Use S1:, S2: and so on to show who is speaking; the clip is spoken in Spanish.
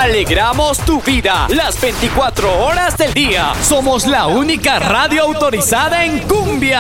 S1: Alegramos tu vida las 24 horas del día. Somos la única radio autorizada en cumbia.